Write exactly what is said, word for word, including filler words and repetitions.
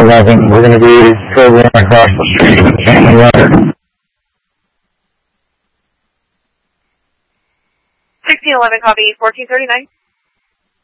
eleven. We're going to be traveling across the street with the letter. sixteen eleven, copy, fourteen thirty-nine.